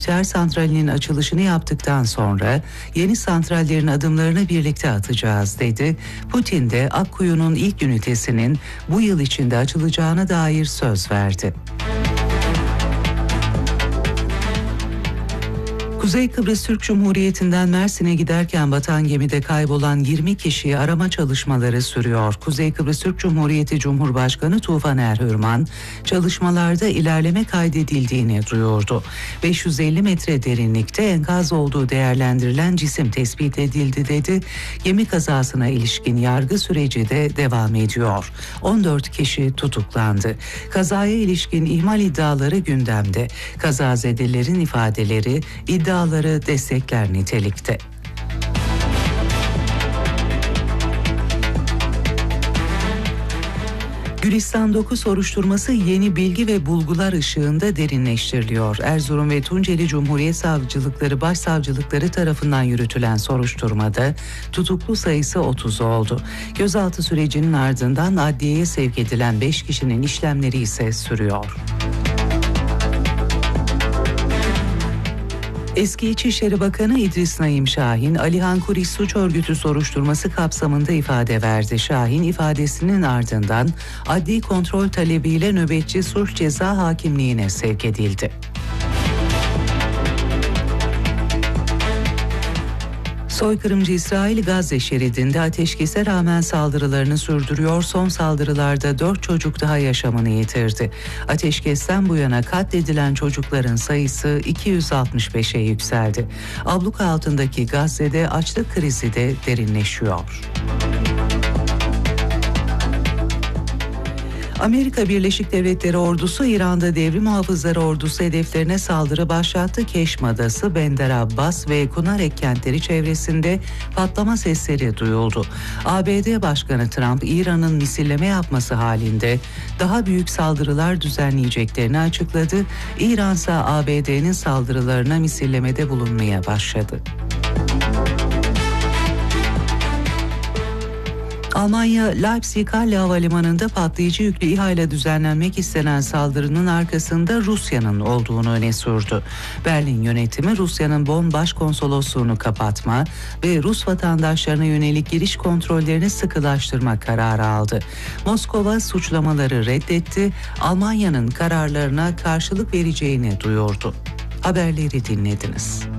nükleer santralinin açılışını yaptıktan sonra yeni santrallerin adımlarını birlikte atacağız dedi. Putin de Akkuyu'nun ilk ünitesinin bu yıl içinde açılacağına dair söz verdi. Kuzey Kıbrıs Türk Cumhuriyeti'nden Mersin'e giderken batan gemide kaybolan 20 kişiyi arama çalışmaları sürüyor. Kuzey Kıbrıs Türk Cumhuriyeti Cumhurbaşkanı Tufan Erhürman, çalışmalarda ilerleme kaydedildiğini duyurdu. 550 metre derinlikte enkaz olduğu değerlendirilen cisim tespit edildi dedi. Gemi kazasına ilişkin yargı süreci de devam ediyor. 14 kişi tutuklandı. Kazaya ilişkin ihmal iddiaları gündemde. Kazazedelerin ifadeleri iddiaları destekler nitelikte. Gülistan 9 soruşturması yeni bilgi ve bulgular ışığında derinleştiriliyor. Erzurum ve Tunceli Cumhuriyet Savcılıkları Başsavcılıkları tarafından yürütülen soruşturmada tutuklu sayısı 30 oldu. Gözaltı sürecinin ardından adliyeye sevk edilen 5 kişinin işlemleri ise sürüyor. Eski İçişleri Bakanı İdris Naim Şahin, Alihan Kuris suç örgütü soruşturması kapsamında ifade verdi. Şahin ifadesinin ardından adli kontrol talebiyle nöbetçi suç ceza hakimliğine sevk edildi. Soykırımcı İsrail Gazze şeridinde ateşkese rağmen saldırılarını sürdürüyor. Son saldırılarda 4 çocuk daha yaşamını yitirdi. Ateşkesten bu yana katledilen çocukların sayısı 265'e yükseldi. Abluka altındaki Gazze'de açlık krizi de derinleşiyor. Amerika Birleşik Devletleri ordusu İran'da devrim muhafızları ordusu hedeflerine saldırı başlattı. Keşm Adası, Bender Abbas ve Kunarek kentleri çevresinde patlama sesleri duyuldu. ABD Başkanı Trump, İran'ın misilleme yapması halinde daha büyük saldırılar düzenleyeceklerini açıkladı. İran ise ABD'nin saldırılarına misillemede bulunmaya başladı. Almanya, Leipzig-Halle Havalimanı'nda patlayıcı yüklü İHA'yla düzenlenmek istenen saldırının arkasında Rusya'nın olduğunu öne sürdü. Berlin yönetimi Rusya'nın Bonn Başkonsolosluğunu kapatma ve Rus vatandaşlarına yönelik giriş kontrollerini sıkılaştırma kararı aldı. Moskova suçlamaları reddetti, Almanya'nın kararlarına karşılık vereceğini duyurdu. Haberleri dinlediniz.